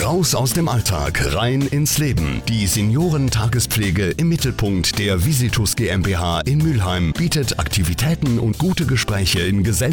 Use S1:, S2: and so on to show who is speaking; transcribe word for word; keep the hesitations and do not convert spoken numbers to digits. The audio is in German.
S1: Raus aus dem Alltag, rein ins Leben. Die Seniorentaagespflege im Mittelpunkt der Visitus GmbH in Mülheim bietet Aktivitäten und gute Gespräche in Gesellschaft